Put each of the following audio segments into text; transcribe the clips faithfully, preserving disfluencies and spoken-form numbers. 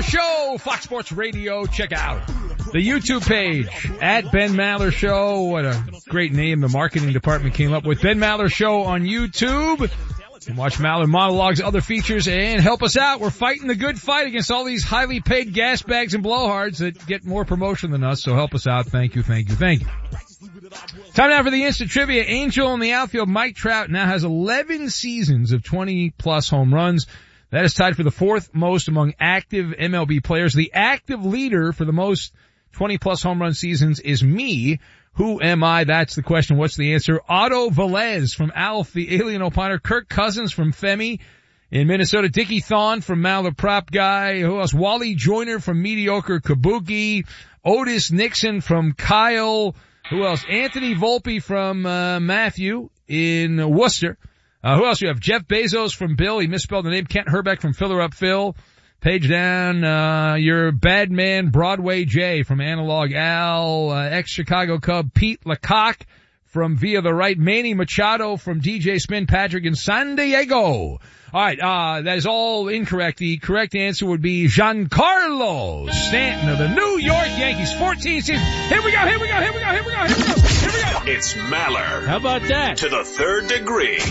Show, Fox Sports Radio. Check out the YouTube page at Ben Maller Show. What a great name the marketing department came up with. Ben Maller Show on YouTube. You can watch Maller monologues, other features, and help us out. We're fighting the good fight against all these highly paid gas bags and blowhards that get more promotion than us. So help us out. Thank you, thank you, thank you. Time now for the instant trivia. Angel in the outfield, Mike Trout, now has eleven seasons of twenty plus home runs. That is tied for the fourth most among active M L B players. The active leader for the most twenty plus home run seasons is me. Who am I? That's the question. What's the answer? Otto Velez from Alf, the Alien Opiner. Kirk Cousins from Femi in Minnesota. Dickie Thon from Maller Prop Guy. Who else? Wally Joyner from Mediocre Kabuki. Otis Nixon from Kyle. Who else? Anthony Volpe from uh, Matthew in Worcester. Uh, who else? You have Jeff Bezos from Bill. He misspelled the name. Kent Herbeck from Filler Up Phil. Page down, uh, your bad man Broadway J from Analog Al, uh, ex-Chicago Cub Pete Lecoq from Via the Right, Manny Machado from D J Spin Patrick in San Diego. Alright, uh, that is all incorrect. The correct answer would be Giancarlo Stanton of the New York Yankees. fourteen seasons. Here we go, here we go, here we go, here we go, here we go, here we go. It's Maller. How about that? To the third degree.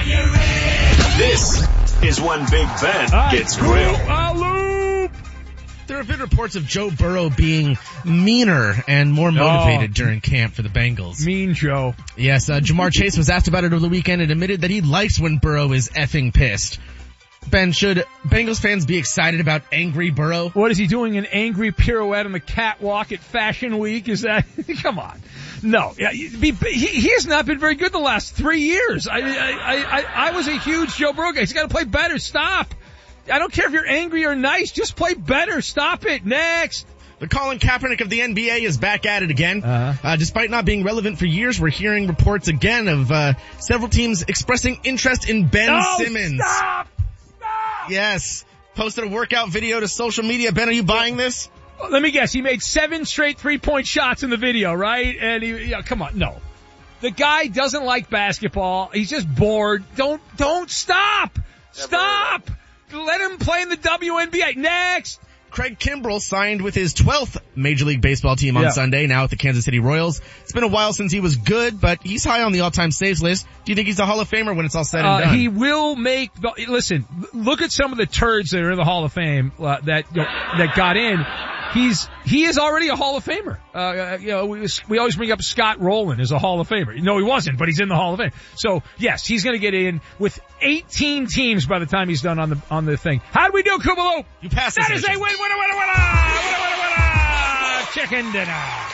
This is when Big Ben right, gets grilled. There have been reports of Joe Burrow being meaner and more motivated oh, during camp for the Bengals. Mean Joe. Yes, uh, Jamar Chase was asked about it over the weekend and admitted that he likes when Burrow is effing pissed. Ben, should Bengals fans be excited about angry Burrow? What is he doing, an angry pirouette on the catwalk at Fashion Week? Is that, come on. No, he, he has not been very good the last three years. I, I, I, I was a huge Joe Burrow guy. He's got to play better. Stop. I don't care if you're angry or nice. Just play better. Stop it. Next. The Colin Kaepernick of the N B A is back at it again. Uh-huh. Uh, despite not being relevant for years, we're hearing reports again of uh several teams expressing interest in Ben no, Simmons. Stop! Stop! Yes. Posted a workout video to social media. Ben, are you buying this? Let me guess. He made seven straight three-point shots in the video, right? And he, yeah, come on. No. The guy doesn't like basketball. He's just bored. Don't, don't stop! Stop! Let him play in the W N B A. Next! Craig Kimbrell signed with his twelfth Major League Baseball team on yeah. Sunday, now with the Kansas City Royals. It's been a while since he was good, but he's high on the all-time saves list. Do you think he's a Hall of Famer when it's all said and uh, done? He will make the, listen, look at some of the turds that are in the Hall of Fame, uh, that, you know, that got in. He's, he is already a Hall of Famer. Uh, you know, we, we always bring up Scott Rowland as a Hall of Famer. No, he wasn't, but he's in the Hall of Fame. So, yes, he's gonna get in with eighteen teams by the time he's done on the, on the thing. How do we do, Kubalo? You pass this. That is a win, winner, winner, winner, winner, winner, winner! Chicken dinner.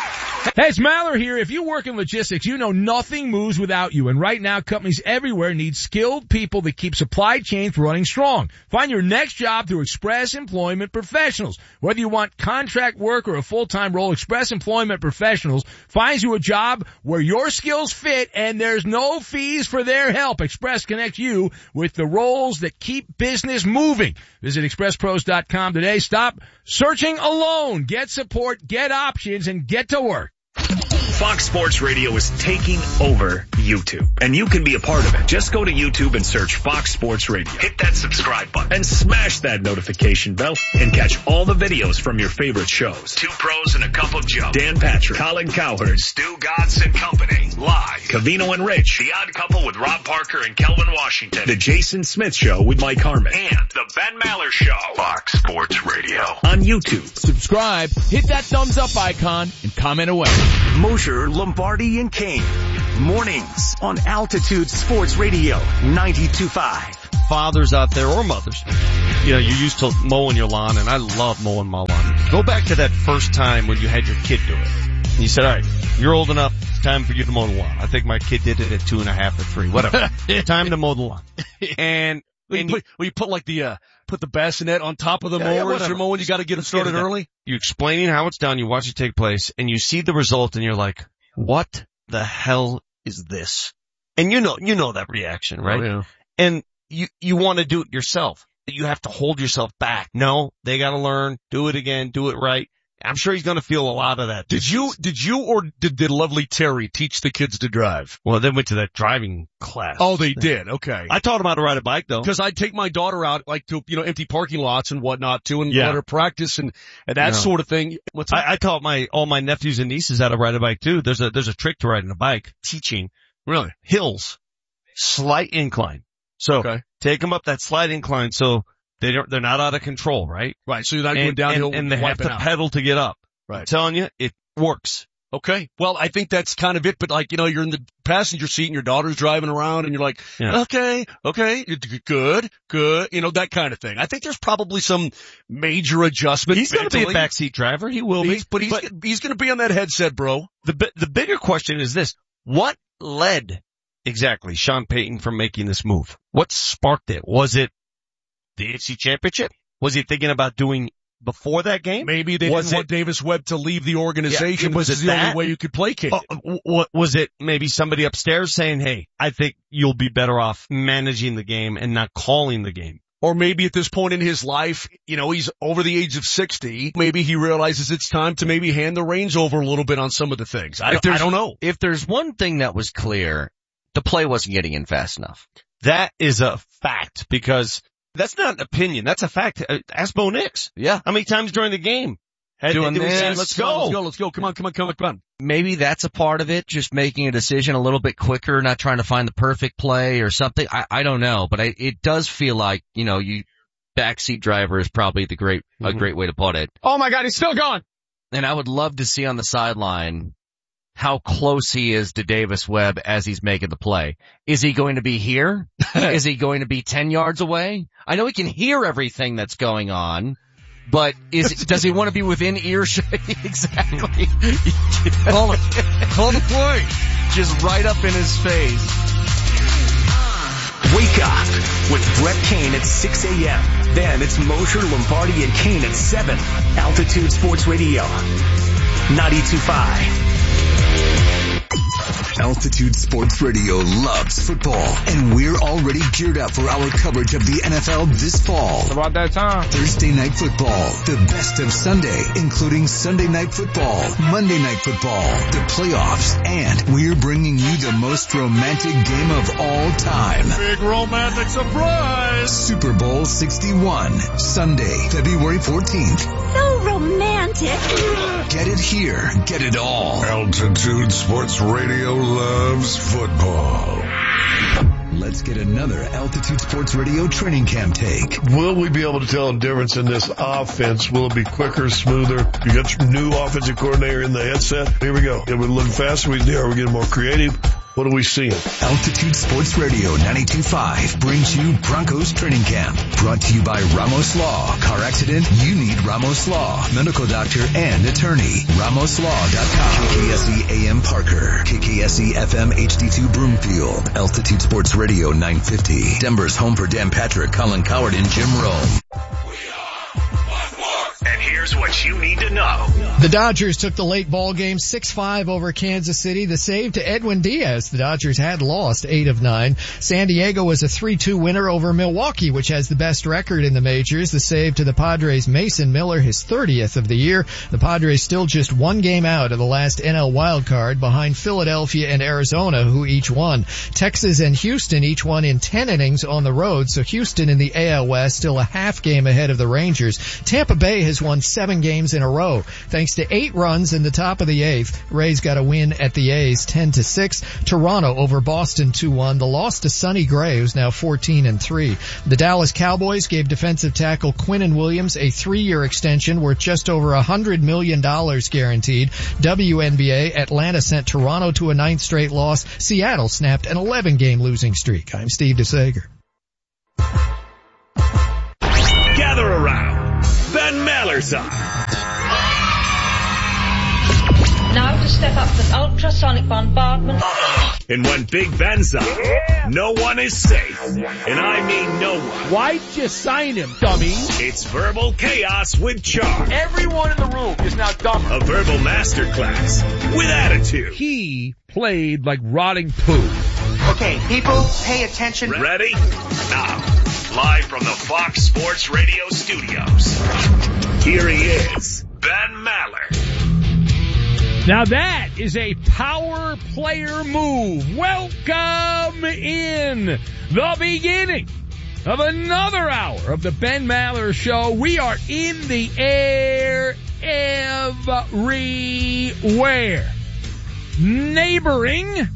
Hey, it's Maller here. If you work in logistics, you know nothing moves without you. And right now, companies everywhere need skilled people that keep supply chains running strong. Find your next job through Express Employment Professionals. Whether you want contract work or a full-time role, Express Employment Professionals finds you a job where your skills fit and there's no fees for their help. Express connects you with the roles that keep business moving. Visit express pros dot com today. Stop searching alone. Get support, get options, and get to work. Fox Sports Radio is taking over YouTube, and you can be a part of it. Just go to YouTube and search Fox Sports Radio. Hit that subscribe button and smash that notification bell and catch all the videos from your favorite shows. Two Pros and a Cup of Joe. Dan Patrick, Colin Cowherd, Stu Godson and Company. Live. Cavino and Rich. The Odd Couple with Rob Parker and Kelvin Washington. The Jason Smith Show with Mike Harmon. And the Ben Maller Show. Fox Sports Radio. On YouTube. Subscribe, hit that thumbs up icon, and comment away. Mosher, Lombardi, and Kane. Mornings on Altitude Sports Radio ninety-two point five. Fathers out there or mothers, you know, you're used to mowing your lawn, and I love mowing my lawn. Go back to that first time when you had your kid do it. And you said, all right, you're old enough, it's time for you to mow the lawn. I think my kid did it at two and a half or three, whatever. Time to mow the lawn. And, When and you, put, when you put like the, uh, put the bassinet on top of the yeah, mower yeah, as you're mowing, you gotta get it started early. You explaining how it's done, you watch it take place, and you see the result, and you're like, what the hell is this? And you know, you know that reaction, right? Oh, yeah. And you, you want to do it yourself. You have to hold yourself back. No, they gotta learn, do it again, do it right. I'm sure he's going to feel a lot of that. Did you, did you or did, did lovely Terry teach the kids to drive? Well, they went to that driving class. Oh, they did. Okay. I taught them how to ride a bike though. Cause I'd take my daughter out like to, you know, empty parking lots and whatnot too and Yeah. let her practice and, and that No. sort of thing. What's that? I, I taught my, all my nephews and nieces how to ride a bike too. There's a, there's a trick to riding a bike. Teaching. Really? Hills. Slight incline. So, Okay. take them up that slight incline so they don't, they're not out of control, right? Right. So you're not going And, downhill and, and they have wiping to out. pedal to get up. I'm Right. telling you, it works. Okay. Well, I think that's kind of it, but like, you know, you're in the passenger seat and your daughter's driving around and you're like, Yeah. okay, okay, good, good, you know, that kind of thing. I think there's probably some major adjustment. He's going to be a mentally. backseat driver. He will He's, be. but he's, But he's going to be on that headset, bro. the, bi- the bigger question is this. What led exactly Sean Payton from making this move? What sparked it? Was it the A F C Championship? Was he thinking about doing before that game? Maybe they Was didn't it- want Davis Webb to leave the organization. Yeah, was This is it the that? only way you could placate Oh, it. w- what was it? Maybe somebody upstairs saying, "Hey, I think you'll be better off managing the game and not calling the game." Or maybe at this point in his life, you know, he's over the age of sixty. Maybe he realizes it's time to maybe hand the reins over a little bit on some of the things. I, If don't, I there's- don't know. If there's one thing that was clear, the play wasn't getting in fast enough. That is a fact because that's not an opinion. That's a fact. Uh, Ask Bo Nix. Yeah. How many times during the game? Had, Doing did we this. say, Let's go. Let's go. Let's go. Come on. Come on. Come on. Come on. Maybe that's a part of it, just making a decision a little bit quicker, not trying to find the perfect play or something. I, I don't know, but I, it does feel like, you know, you, backseat driver is probably the great, a Mhm. great way to put it. Oh my God, he's still going. And I would love to see on the sideline how close he is to Davis Webb as he's making the play. Is he going to be here? Is he going to be ten yards away? I know he can hear everything that's going on, but is does he want to be within earshot? Exactly. Call it. Call the play. Just right up in his face. Wake up with Brett Kane at six a.m. Then it's Mosher, Lombardi, and Kane at seven. Altitude Sports Radio, ninety-two point five. Altitude Sports Radio loves football, and we're already geared up for our coverage of the N F L this fall. About that time. Thursday Night Football, the best of Sunday, including Sunday Night Football, Monday Night Football, the playoffs, and we're bringing you the most romantic game of all time. Big romantic surprise. Super Bowl sixty-one, Sunday, February fourteenth. So romantic. Get it here, get it all. Altitude Sports Radio loves football. Let's get another Altitude Sports Radio training camp take. Will we be able to tell a difference in this offense? Will it be quicker, smoother? You got your new offensive coordinator in the headset. Here we go. It would look faster. We Are we getting more creative? What are we seeing? Altitude Sports Radio ninety-two point five brings you Broncos Training Camp. Brought to you by Ramos Law. Car accident? You need Ramos Law. Medical doctor and attorney. Ramos Law dot com. K K S E A M Parker. K K S E F M H D two Broomfield. Altitude Sports Radio nine fifty. Denver's home for Dan Patrick, Colin Coward, and Jim Rome. And here's what you need to know. The Dodgers took the late ball game six five over Kansas City. The save to Edwin Diaz. The Dodgers had lost eight of nine. San Diego was a three two winner over Milwaukee, which has the best record in the majors. The save to the Padres' Mason Miller, his thirtieth of the year. The Padres still just one game out of the last N L wildcard behind Philadelphia and Arizona, who each won. Texas and Houston each won in ten innings on the road, so Houston in the A L West still a half game ahead of the Rangers. Tampa Bay has won seven games in a row. Thanks to eight runs in the top of the eighth, Rays got a win at the A's ten to six. Toronto over Boston two one. The loss to Sonny Gray, who's now fourteen and three. The Dallas Cowboys gave defensive tackle Quinnen Williams a three-year extension worth just over one hundred million dollars guaranteed. W N B A, Atlanta sent Toronto to a ninth straight loss. Seattle snapped an eleven-game losing streak. I'm Steve DeSager. Gather around. Ben Maller's on. Now to step up with ultrasonic bombardment. And when Big Ben's on, no one is safe. And I mean no one. Why'd you sign him, dummy? It's Verbal Chaos with Charm. Everyone in the room is now dumber. A verbal masterclass with attitude. He played like rotting poo. Okay, people, pay attention. Ready? Now, live from the Fox Sports Radio studios, here he is, Ben Maller. Now that is a power player move. Welcome in the beginning of another hour of the Ben Maller Show. We are in the air everywhere. Neighboring,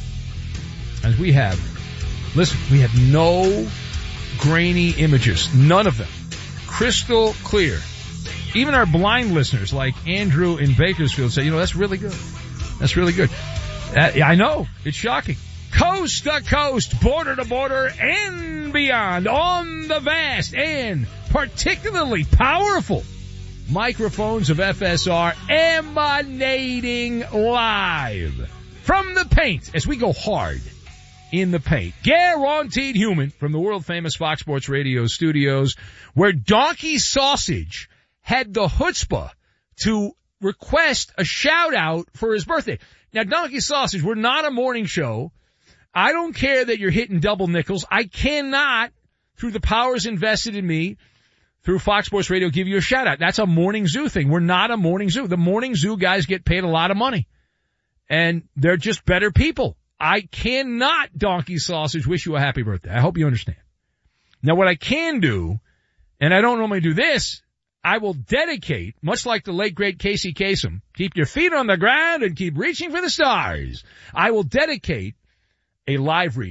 as we have, listen, we have no grainy images. None of them. Crystal clear. Even our blind listeners like Andrew in Bakersfield say, you know, that's really good. That's really good. Uh, I know. It's shocking. Coast to coast, border to border, and beyond on the vast and particularly powerful microphones of F S R emanating live from the paint as we go hard in the paint. Guaranteed human from the world famous Fox Sports Radio studios where Donkey Sausage had the chutzpah to request a shout out for his birthday. Now, Donkey Sausage, we're not a morning show. I don't care that you're hitting double nickels. I cannot, through the powers invested in me, through Fox Sports Radio, give you a shout out. That's a morning zoo thing. We're not a morning zoo. The morning zoo guys get paid a lot of money. And they're just better people. I cannot, Donkey Sausage, wish you a happy birthday. I hope you understand. Now, what I can do, and I don't normally do this, I will dedicate, much like the late great Casey Kasem, keep your feet on the ground and keep reaching for the stars. I will dedicate a live read.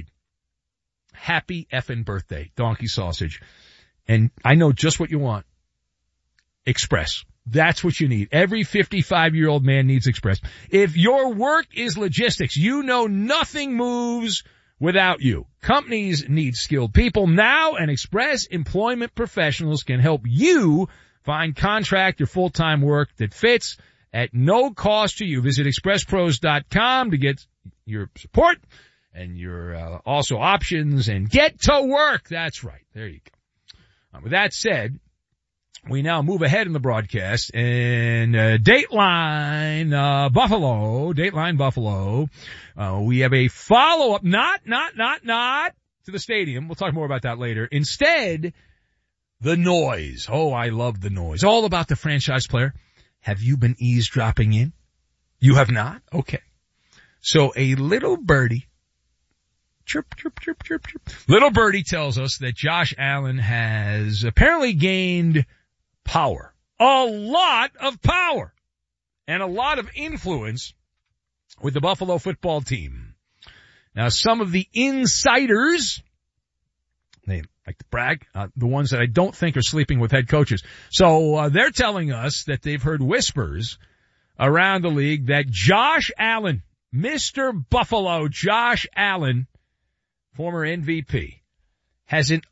Happy effing birthday, Donkey Sausage. And I know just what you want. Express. That's what you need. Every fifty-five-year-old man needs Express. If your work is logistics, you know nothing moves without you. Companies need skilled people now, and Express Employment Professionals can help you find contract or full-time work that fits at no cost to you. Visit express pros dot com to get your support and your uh, also options and get to work. That's right. There you go. Uh, with that said, we now move ahead in the broadcast and uh, Dateline uh, Buffalo, Dateline Buffalo. Uh, we have a follow-up, not, not, not, not to the stadium. We'll talk more about that later. Instead, the noise. Oh, I love the noise. All about the franchise player. Have you been eavesdropping in? You have not? Okay. So a little birdie, chirp, chirp, chirp, chirp, chirp. Little birdie tells us that Josh Allen has apparently gained power. A lot of power. And a lot of influence with the Buffalo football team. Now, some of the insiders, they like to brag, uh, the ones that I don't think are sleeping with head coaches. So uh, they're telling us that they've heard whispers around the league that Josh Allen, Mister Buffalo Josh Allen, former M V P, has an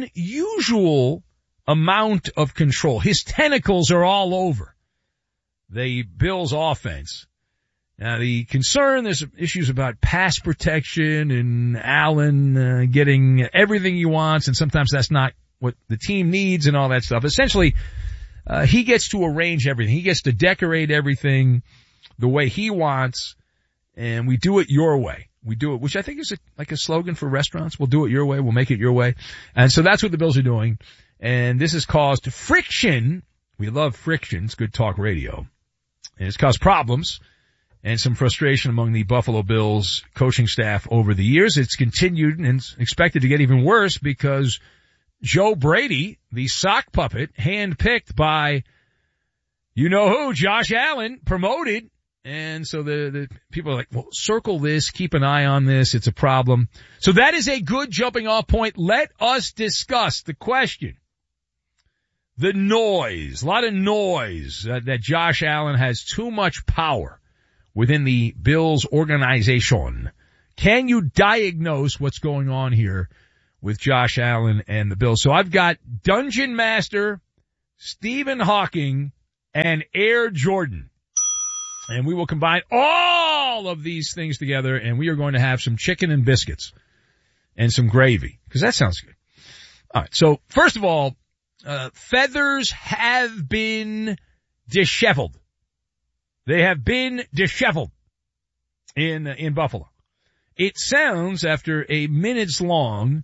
unusual amount of control. His tentacles are all over the Bills' offense. Now, the concern, there's issues about pass protection and Allen uh, getting everything he wants, and sometimes that's not what the team needs and all that stuff. Essentially, uh, he gets to arrange everything. He gets to decorate everything the way he wants, and we do it your way. We do it, which I think is a, like a slogan for restaurants. We'll do it your way. We'll make it your way. And so that's what the Bills are doing. And this has caused friction. We love friction. It's good talk radio. And it's caused problems and some frustration among the Buffalo Bills coaching staff over the years. It's continued and it's expected to get even worse because Joe Brady, the sock puppet, handpicked by you know who, Josh Allen, promoted. And so the, the people are like, well, circle this, keep an eye on this, it's a problem. So that is a good jumping off point. Let us discuss the question. The noise, a lot of noise uh, that Josh Allen has too much power within the Bills organization. Can you diagnose what's going on here with Josh Allen and the Bills? So I've got Dungeon Master, Stephen Hawking, and Air Jordan. And we will combine all of these things together, and we are going to have some chicken and biscuits and some gravy, because that sounds good. All right, so first of all, uh, feathers have been disheveled. They have been disheveled in, in Buffalo. It sounds, after a minutes-long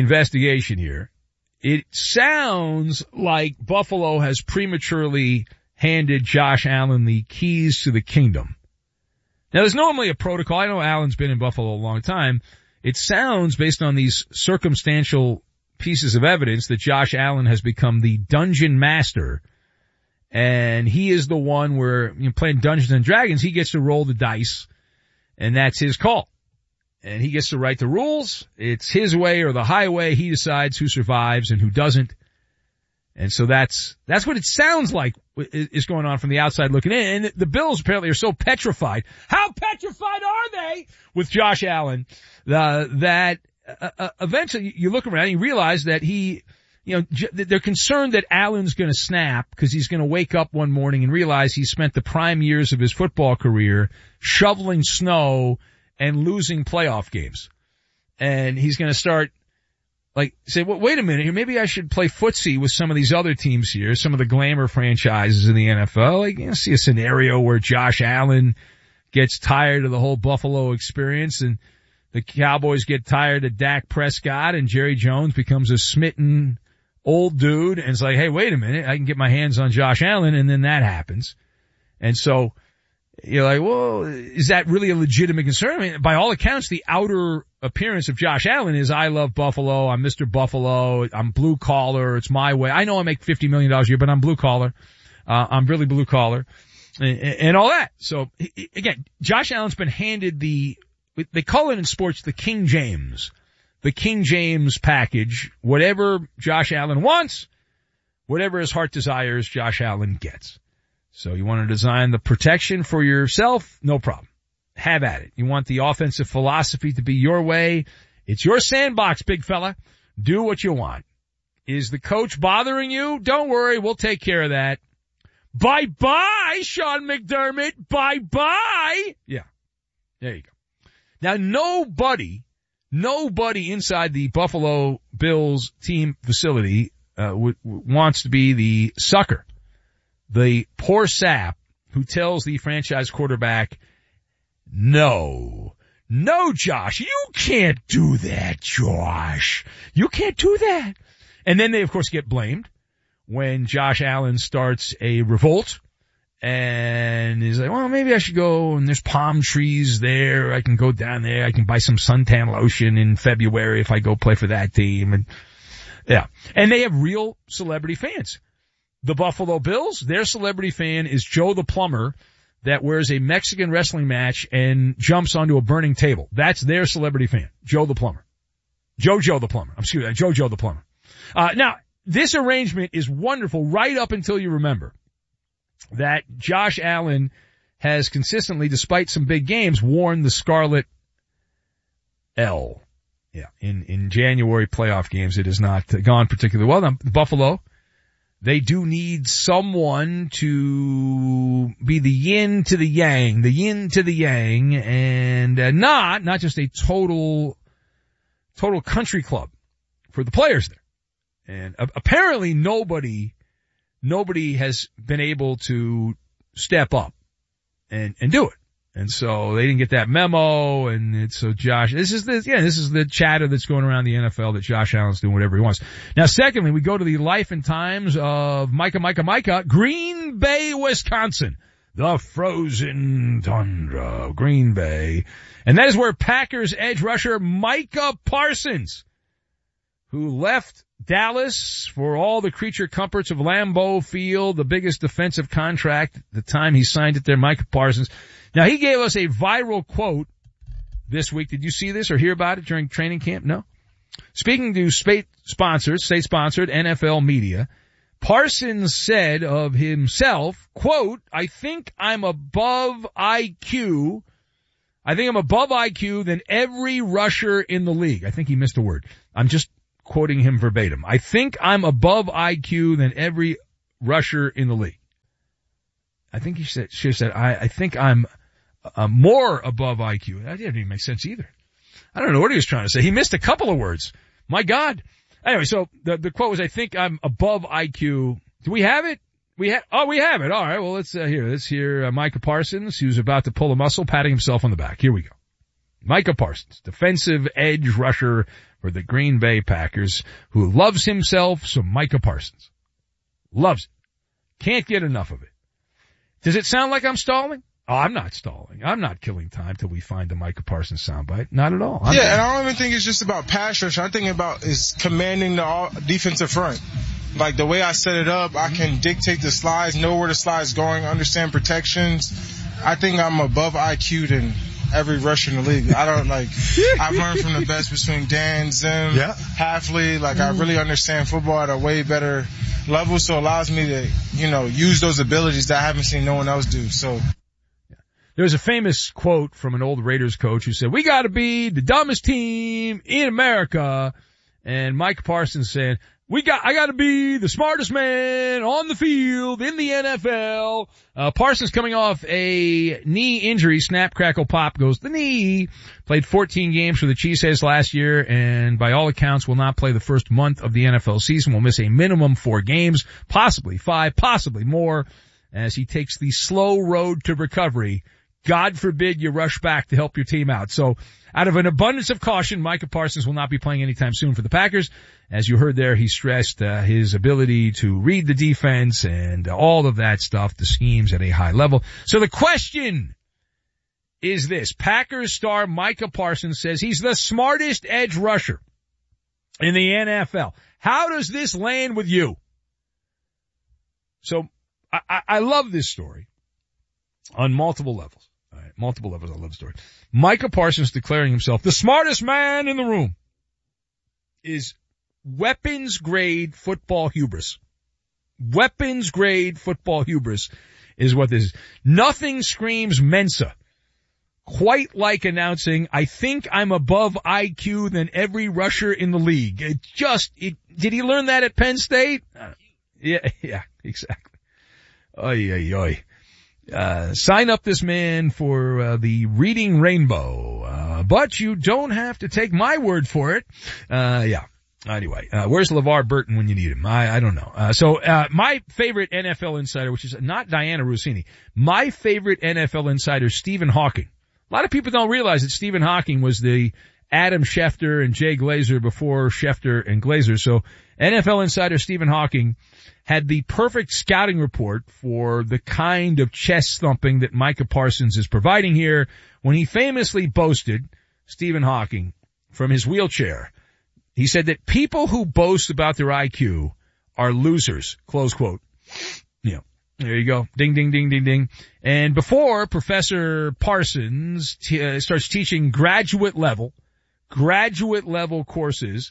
investigation here, it sounds like Buffalo has prematurely handed Josh Allen the keys to the kingdom. Now, there's normally a protocol. I know Allen's been in Buffalo a long time. It sounds, based on these circumstantial pieces of evidence, that Josh Allen has become the dungeon master, and he is the one where, you know, playing Dungeons and Dragons, he gets to roll the dice, and that's his call. And he gets to write the rules. It's his way or the highway. He decides who survives and who doesn't. And so that's, that's what it sounds like is going on from the outside looking in. And the Bills apparently are so petrified. How petrified are they with Josh Allen, uh, that, uh, eventually you look around and you realize that he, you know, j- they're concerned that Allen's going to snap because he's going to wake up one morning and realize he spent the prime years of his football career shoveling snow and losing playoff games. And he's going to start, like, say, well, wait a minute here, maybe I should play footsie with some of these other teams here, some of the glamour franchises in the N F L. Like, you know, see a scenario where Josh Allen gets tired of the whole Buffalo experience and the Cowboys get tired of Dak Prescott and Jerry Jones becomes a smitten old dude and it's like, hey, wait a minute, I can get my hands on Josh Allen, and then that happens. And so you're like, well, is that really a legitimate concern? I mean, by all accounts, the outer appearance of Josh Allen is, I love Buffalo, I'm Mister Buffalo, I'm blue collar, it's my way. I know I make fifty million dollars a year, but I'm blue collar. Uh, I'm really blue collar and, and all that. So again, Josh Allen's been handed the, they call it in sports the King James, the King James package. Whatever Josh Allen wants, whatever his heart desires, Josh Allen gets. So you want to design the protection for yourself? No problem. Have at it. You want the offensive philosophy to be your way? It's your sandbox, big fella. Do what you want. Is the coach bothering you? Don't worry, we'll take care of that. Bye-bye, Sean McDermott. Bye-bye. Yeah. There you go. Now, nobody, nobody inside the Buffalo Bills team facility uh, w- w- wants to be the sucker, the poor sap who tells the franchise quarterback, no, no, Josh, you can't do that, Josh. You can't do that. And then they, of course, get blamed when Josh Allen starts a revolt and he's like, well, maybe I should go, and there's palm trees there. I can go down there. I can buy some suntan lotion in February if I go play for that team. And yeah. And they have real celebrity fans. The Buffalo Bills, their celebrity fan is Joe the Plumber that wears a Mexican wrestling match and jumps onto a burning table. That's their celebrity fan, Joe the Plumber. Joe Joe the Plumber. I'm excuse me, Joe Joe the Plumber. Uh, now, this arrangement is wonderful right up until you remember that Josh Allen has consistently, despite some big games, worn the Scarlet L. Yeah, in, in January playoff games, it has not gone particularly well. Now, Buffalo, they do need someone to be the yin to the yang, the yin to the yang, and uh, not, not just a total, total country club for the players there. And uh, apparently nobody, nobody has been able to step up and, and do it. And so they didn't get that memo, and it's so Josh, this is the, yeah, this is the chatter that's going around the N F L that Josh Allen's doing whatever he wants. Now, secondly, we go to the life and times of Micah, Micah, Micah, Green Bay, Wisconsin. The frozen tundra of Green Bay. And that is where Packers edge rusher Micah Parsons, who left Dallas for all the creature comforts of Lambeau Field, the biggest defensive contract at the time he signed it there, Micah Parsons. Now, he gave us a viral quote this week. Did you see this or hear about it during training camp? No? Speaking to state sponsored, state-sponsored N F L media, Parsons said of himself, quote, I think I'm above I Q. I think I'm above I Q than every rusher in the league. I think he missed a word. I'm just quoting him verbatim. I think I'm above I Q than every rusher in the league. I think he said, should have said, I, I think I'm uh, more above I Q. That didn't even make sense either. I don't know what he was trying to say. He missed a couple of words. My God. Anyway, so the, the quote was, I think I'm above I Q. Do we have it? We have, oh, we have it. All right. Well, let's, uh, here, let's hear uh, Micah Parsons, who's about to pull a muscle, patting himself on the back. Here we go. Micah Parsons, defensive edge rusher for the Green Bay Packers, who loves himself some Micah Parsons. Loves it. Can't get enough of it. Does it sound like I'm stalling? Oh, I'm not stalling. I'm not killing time till we find the Micah Parsons soundbite. Not at all. I'm yeah, not. And I don't even think it's just about pass rush. I think about is commanding the all- defensive front. Like the way I set it up, I can dictate the slides, know where the slide's going, understand protections. I think I'm above I Q than every rusher in the league. I don't like, I've learned from the best between Dan, Zim, yeah. Hafley. Like I really understand football at a way better level, so it allows me to, you know, use those abilities that I haven't seen no one else do. So. There's a famous quote from an old Raiders coach who said, we gotta be the dumbest team in America. And Mike Parsons said, we got, I gotta be the smartest man on the field in the N F L. Uh, Parsons coming off a knee injury, snap, crackle, pop goes the knee. Played fourteen games for the Cheeseheads last year and by all accounts will not play the first month of the N F L season. Will miss a minimum four games, possibly five, possibly more as he takes the slow road to recovery. God forbid you rush back to help your team out. So out of an abundance of caution, Micah Parsons will not be playing anytime soon for the Packers. As you heard there, he stressed uh, his ability to read the defense and uh, all of that stuff, the schemes at a high level. So the question is this. Packers star Micah Parsons says he's the smartest edge rusher in the N F L. How does this land with you? So I, I, I love this story on multiple levels. All right, multiple levels. I love the story. Micah Parsons declaring himself the smartest man in the room is weapons grade football hubris. Weapons grade football hubris is what this is. Nothing screams Mensa quite like announcing, I think I'm above I Q than every rusher in the league. It just, it, did he learn that at Penn State? Uh, yeah, yeah, exactly. Oy, oy, oy. Uh, sign up this man for uh, the Reading Rainbow, uh, but you don't have to take my word for it. Uh, yeah. Anyway, uh, where's LeVar Burton when you need him? I, I don't know. Uh, so, uh, my favorite N F L insider, which is not Diana Rossini, my favorite N F L insider, Stephen Hawking. A lot of people don't realize that Stephen Hawking was the Adam Schefter and Jay Glazer before Schefter and Glazer. So, N F L insider Stephen Hawking had the perfect scouting report for the kind of chest thumping that Micah Parsons is providing here when he famously boasted, Stephen Hawking, from his wheelchair. He said that people who boast about their I Q are losers, close quote. Yeah, there you go. Ding, ding, ding, ding, ding. And before Professor Parsons t- uh, starts teaching graduate level, graduate level courses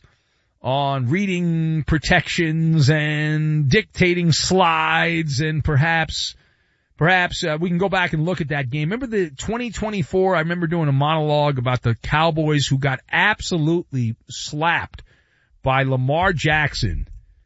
on reading protections and dictating slides and perhaps, perhaps, uh, we can go back and look at that game. Remember the twenty twenty-four, I remember doing a monologue about the Cowboys who got absolutely slapped by Lamar Jackson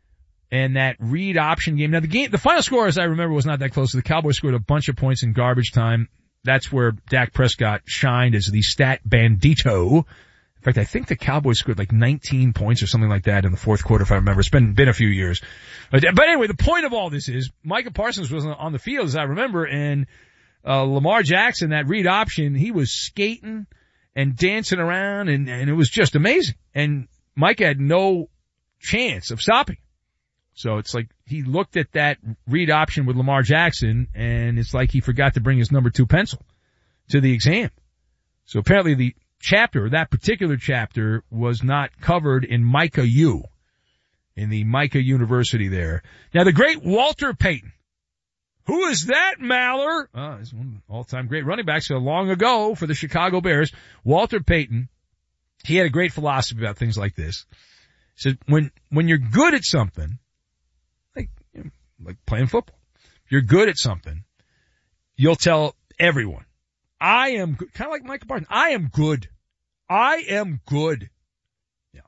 and that read option game. Now the game, the final score as I remember was not that close. The Cowboys scored a bunch of points in garbage time. That's where Dak Prescott shined as the stat bandito. In fact, I think the Cowboys scored like nineteen points or something like that in the fourth quarter, if I remember. It's been, been a few years. But, but anyway, the point of all this is Micah Parsons was on the field, as I remember, and uh, Lamar Jackson, that read option, he was skating and dancing around, and, and it was just amazing. And Micah had no chance of stopping. So it's like he looked at that read option with Lamar Jackson, and it's like he forgot to bring his number two pencil to the exam. So apparently the chapter, that particular chapter, was not covered in Micah U, in the Micah University there. Now the great Walter Payton. Who is that, Maller? Oh, he's one of the all-time great running backs so long ago for the Chicago Bears. Walter Payton, he had a great philosophy about things like this. He said, when, when you're good at something, like, you know, like playing football, if you're good at something, you'll tell everyone, I am good. Kind of like Micah Parsons. I am good. I am good. Yeah.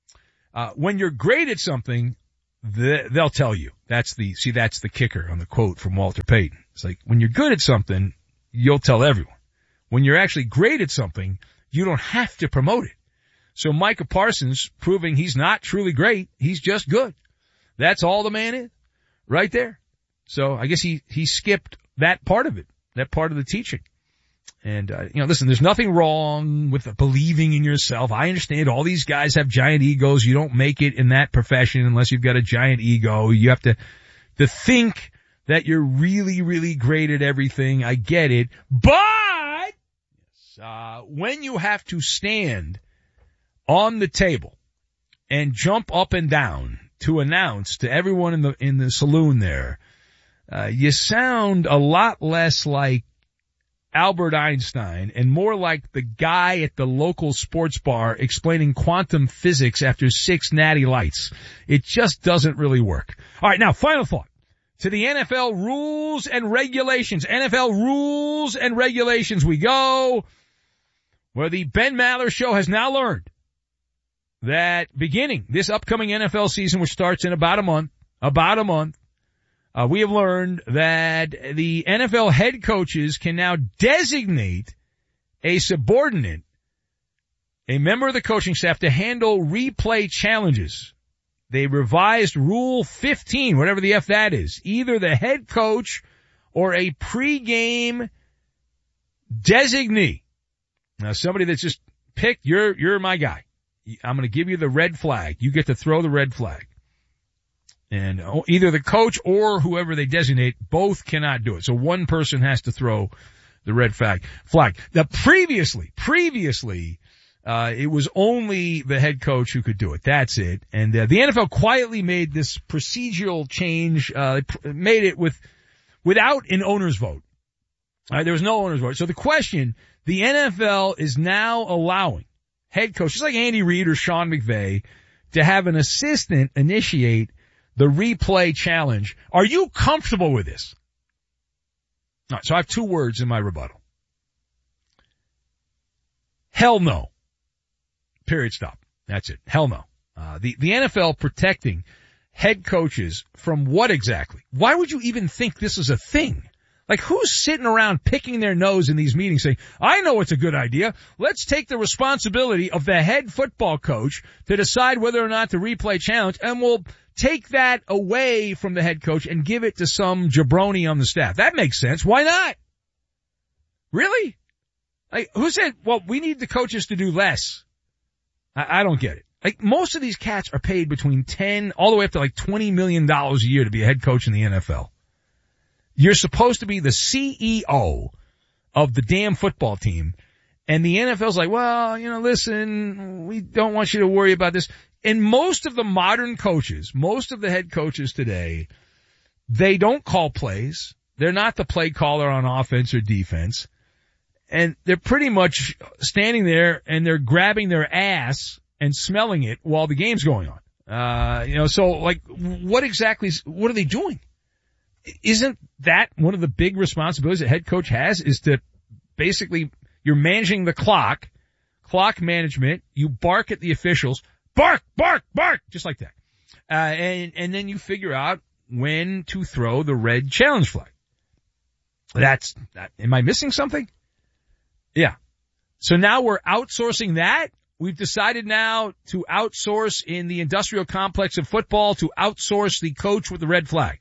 Uh, when you're great at something, the, they'll tell you. That's the, see, that's the kicker on the quote from Walter Payton. It's like, when you're good at something, you'll tell everyone. When you're actually great at something, you don't have to promote it. So Micah Parsons proving he's not truly great. He's just good. That's all the man is. Right there. So I guess he, he skipped that part of it. That part of the teaching. And, uh, you know, listen, there's nothing wrong with believing in yourself. I understand all these guys have giant egos. You don't make it in that profession unless you've got a giant ego. You have to, to think that you're really, really great at everything. I get it. But, uh, when you have to stand on the table and jump up and down to announce to everyone in the, in the saloon there, uh, you sound a lot less like Albert Einstein and more like the guy at the local sports bar explaining quantum physics after six natty lights. It just doesn't really work. All right, now, final thought. To the N F L rules and regulations. N F L rules and regulations we go, where the Ben Maller Show has now learned that beginning this upcoming N F L season, which starts in about a month, about a month, Uh, we have learned that the N F L head coaches can now designate a subordinate, a member of the coaching staff, to handle replay challenges. They revised Rule fifteen, whatever the F that is. Either the head coach or a pregame designee. Now, somebody that's just picked, you're, you're my guy. I'm going to give you the red flag. You get to throw the red flag. And either the coach or whoever they designate, both cannot do it. So one person has to throw the red flag. Flag. Now previously, previously, uh, it was only the head coach who could do it. That's it. And uh, the N F L quietly made this procedural change, uh, made it with, without an owner's vote. All right, there was no owner's vote. So the question, the N F L is now allowing head coaches like Andy Reid or Sean McVay to have an assistant initiate the replay challenge. Are you comfortable with this? All right, so I have two words in my rebuttal. Hell no. Period. Stop. That's it. Hell no. Uh, the, the N F L protecting head coaches from what exactly? Why would you even think this is a thing? Like, who's sitting around picking their nose in these meetings saying, I know it's a good idea. Let's take the responsibility of the head football coach to decide whether or not to replay challenge, and we'll take that away from the head coach and give it to some jabroni on the staff. That makes sense. Why not? Really? Like, who said, well, we need the coaches to do less? I, I don't get it. Like, most of these cats are paid between ten all the way up to like twenty million dollars a year to be a head coach in the N F L. You're supposed to be the C E O of the damn football team. And the N F L's like, well, you know, listen, we don't want you to worry about this. And most of the modern coaches, most of the head coaches today, they don't call plays. They're not the play caller on offense or defense. And they're pretty much standing there and they're grabbing their ass and smelling it while the game's going on. Uh, you know, so like, what exactly, is, what are they doing? Isn't that one of the big responsibilities a head coach has, is to basically, you're managing the clock, clock management, you bark at the officials, bark, bark, bark, just like that. Uh, and, and then you figure out when to throw the red challenge flag. That's, that, am I missing something? Yeah. So now we're outsourcing that. We've decided now to outsource in the industrial complex of football, to outsource the coach with the red flag.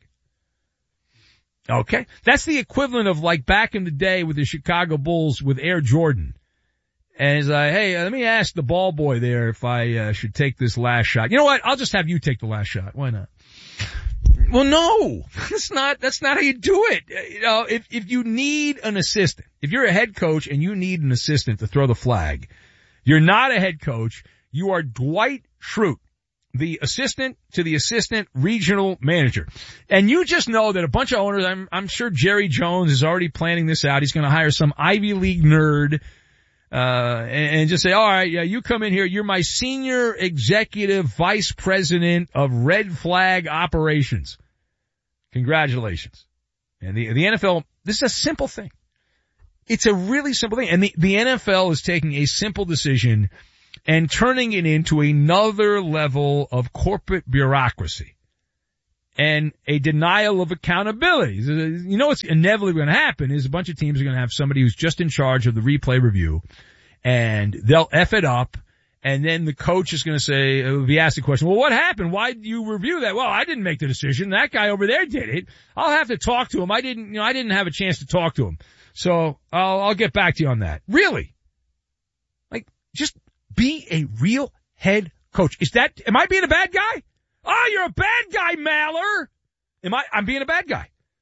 Okay. That's the equivalent of like back in the day with the Chicago Bulls with Air Jordan. And he's like, hey, let me ask the ball boy there if I uh, should take this last shot. You know what? I'll just have you take the last shot. Why not? Well, no, that's not, that's not how you do it. You know, if, if you need an assistant, if you're a head coach and you need an assistant to throw the flag, you're not a head coach. You are Dwight Schrute, the assistant to the assistant regional manager. And you just know that a bunch of owners, I'm, I'm sure Jerry Jones is already planning this out. He's going to hire some Ivy League nerd, uh, and, and just say, all right, yeah, you come in here. You're my senior executive vice president of red flag operations. Congratulations. And the, the N F L, this is a simple thing. It's a really simple thing. And the, the N F L is taking a simple decision and turning it into another level of corporate bureaucracy and a denial of accountability. You know what's inevitably going to happen is a bunch of teams are going to have somebody who's just in charge of the replay review, and they'll F it up, and then the coach is going to say, if he asks the question, well, what happened? Why did you review that? Well, I didn't make the decision. That guy over there did it. I'll have to talk to him. I didn't, you know, I didn't have a chance to talk to him. So I'll, I'll get back to you on that. Really? Like, just be a real head coach. Is that, am I being a bad guy? Oh, you're a bad guy, Maller. Am I, I'm being a bad guy.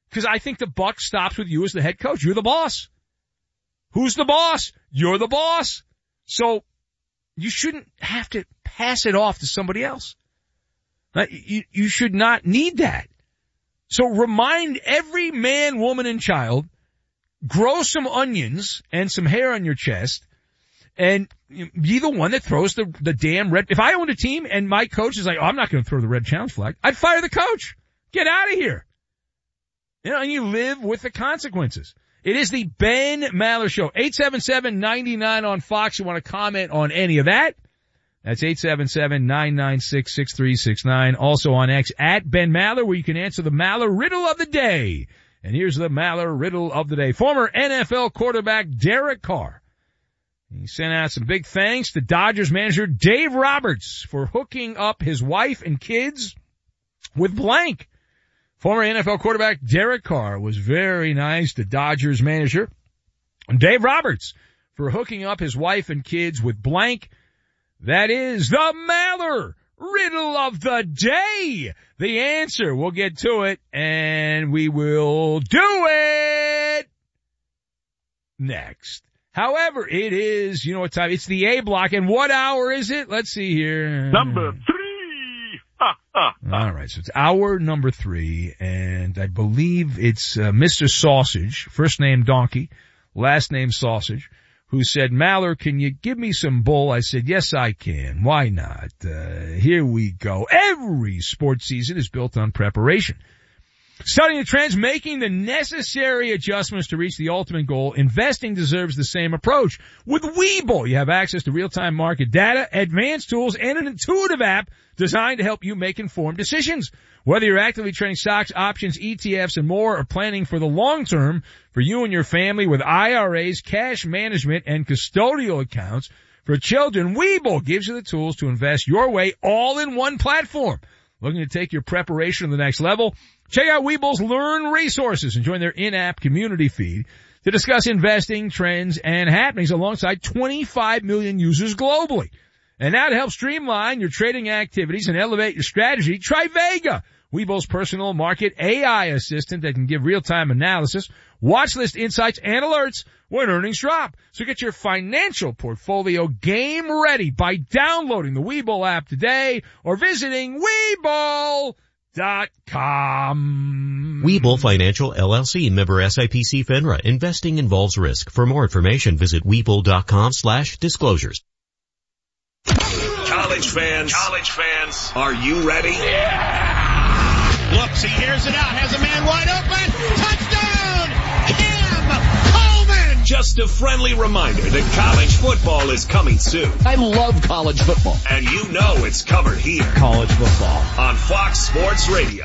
Because I think the buck stops with you as the head coach. You're the boss. Who's the boss? You're the boss. So you shouldn't have to pass it off to somebody else. You, you should not need that. So remind every man, woman, and child, grow some onions and some hair on your chest, and be the one that throws the, the damn red. If I owned a team and my coach is like, oh, I'm not going to throw the red challenge flag, I'd fire the coach. Get out of here. You know, and you live with the consequences. It is the Ben Maller Show. eight seven seven, nine nine on Fox. You want to comment on any of that? That's eight seven seven, nine nine six, six three six nine. Also on X, at Ben Maller, where you can answer the Maller riddle of the day. And here's the Maller riddle of the day. Former N F L quarterback Derek Carr. He sent out some big thanks to Dodgers manager Dave Roberts for hooking up his wife and kids with blank. Former N F L quarterback Derek Carr was very nice to Dodgers manager Dave Roberts for hooking up his wife and kids with blank. That is the Maller riddle of the day. The answer, we'll get to it, and we will do it next. However, it is, you know what time, it's the A block, and what hour is it? Let's see here. Number three. Ha, ha, ha. All right, so it's hour number three, and I believe it's uh, Mister Sausage, first name Donkey, last name Sausage, who said, Maller, can you give me some bull? I said, yes, I can. Why not? Uh, here we go. Every sports season is built on preparation. Studying the trends, making the necessary adjustments to reach the ultimate goal, investing deserves the same approach. With Webull, you have access to real-time market data, advanced tools, and an intuitive app designed to help you make informed decisions. Whether you're actively trading stocks, options, E T Fs, and more, or planning for the long term for you and your family with I R As, cash management, and custodial accounts for children, Webull gives you the tools to invest your way all in one platform. Looking to take your preparation to the next level? Check out Webull's Learn resources and join their in-app community feed to discuss investing, trends, and happenings alongside twenty-five million users globally. And now to help streamline your trading activities and elevate your strategy, try Vega, Webull's personal market A I assistant that can give real-time analysis, watch list insights, and alerts when earnings drop. So get your financial portfolio game ready by downloading the Webull app today or visiting Webull dot com. Webull Financial L L C, member S I P C FINRA. Investing involves risk. For more information, visit Webull dot com slash disclosures. College fans, college fans, are you ready? Yeah! Looks, he airs it out, has a man wide open. Touchdown! Cam Coleman! Just a friendly reminder that college football is coming soon. I love college football. And you know it's covered here. College football. On Fox Sports Radio.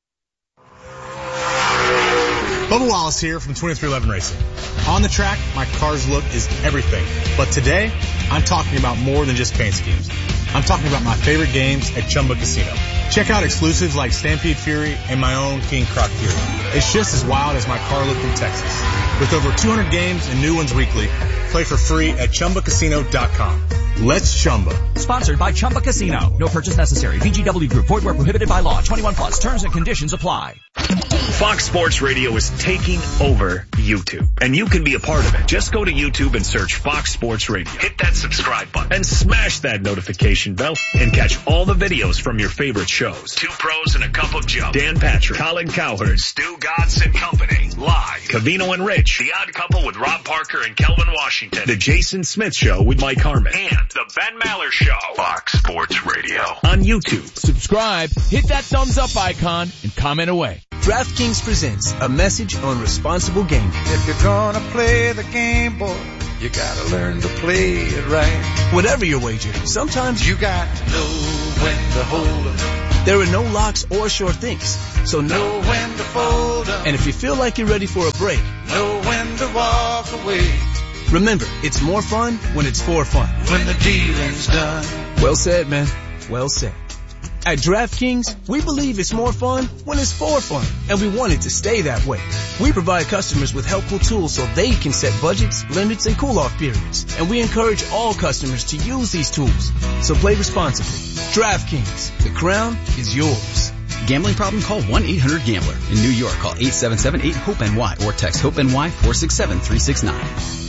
Bubba Wallace here from twenty-three eleven Racing. On the track, my car's look is everything. But today, I'm talking about more than just paint schemes. I'm talking about my favorite games at Chumba Casino. Check out exclusives like Stampede Fury and my own King Croc Fury. It's just as wild as my car look in Texas. With over two hundred games and new ones weekly, play for free at Chumba Casino dot com. Let's Chumba. Sponsored by Chumba Casino. No purchase necessary. V G W Group. Void where prohibited by law. twenty-one plus. Terms and conditions apply. Fox Sports Radio is taking over YouTube, and you can be a part of it. Just go to YouTube and search Fox Sports Radio. Hit that subscribe button and smash that notification bell and catch all the videos from your favorite shows. Two Pros and a Cup of Joe. Dan Patrick, Colin Cowherd, Stu Godson Company, live. Cavino and Rich, The Odd Couple with Rob Parker and Kelvin Washington. The Jason Smith Show with Mike Harmon. And The Ben Maller Show. Fox Sports Radio. On YouTube. Subscribe, hit that thumbs up icon, and comment away. DraftKings presents a message on responsible gaming. If you're gonna play the game, boy, you gotta learn to play it right. Whatever your wager, sometimes you got to know when to hold 'em. There are no locks or sure things, so know when to fold 'em. And if you feel like you're ready for a break, know when to walk away. Remember, it's more fun when it's for fun. When the dealing's done. Well said, man. Well said. At DraftKings, we believe it's more fun when it's for fun, and we want it to stay that way. We provide customers with helpful tools so they can set budgets, limits, and cool-off periods, and we encourage all customers to use these tools. So play responsibly. DraftKings, the crown is yours. Gambling problem? Call one eight hundred gambler. In New York, call eight seven seven eight hope N Y or text HOPE-N Y four six seven three six nine.